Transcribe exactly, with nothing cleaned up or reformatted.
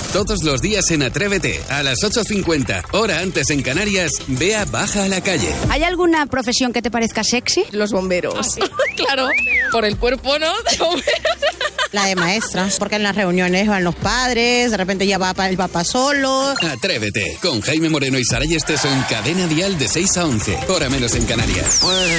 Todos los días en Atrévete, a las ocho cincuenta, hora antes en Canarias, Bea baja a la calle. ¿Hay alguna profesión que te parezca sexy? Los bomberos. Ah, sí. Claro, por el cuerpo, ¿no? De bomberos. La de maestra, porque en las reuniones van los padres, de repente ya va el papá solo. Atrévete, con Jaime Moreno y Saray Esteso en Cadena Dial de seis a once, hora menos en Canarias.